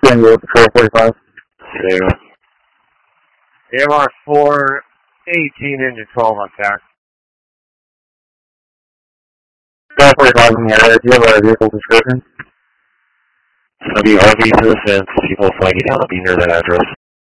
Tango Patrol 45. Zero. AMR 418 engine 12 on tack. Patrol 45 in the area. Do you have a vehicle description? It's going to be RV to the fence. People flagging down. I'll be near that address.